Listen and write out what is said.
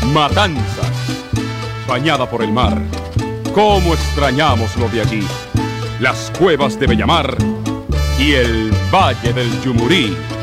Matanzas, bañada por el mar. Cómo extrañamos lo de allí. Las cuevas de Bellamar y el Valle del Yumurí.